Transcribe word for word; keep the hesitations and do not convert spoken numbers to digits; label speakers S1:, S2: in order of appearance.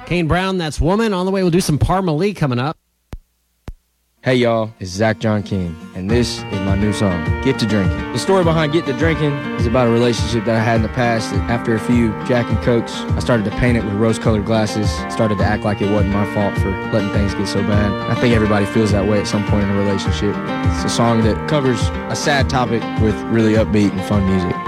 S1: Kane Brown, that's Woman. On the way, we'll do some Parmalee coming up.
S2: Hey y'all, it's Zach John King, and this is my new song, Get to Drinking. The story behind Get to Drinking is about a relationship that I had in the past that after a few Jack and Cokes, I started to paint it with rose-colored glasses, started to act like it wasn't my fault for letting things get so bad. I think everybody feels that way at some point in a relationship. It's a song that covers a sad topic with really upbeat and fun music.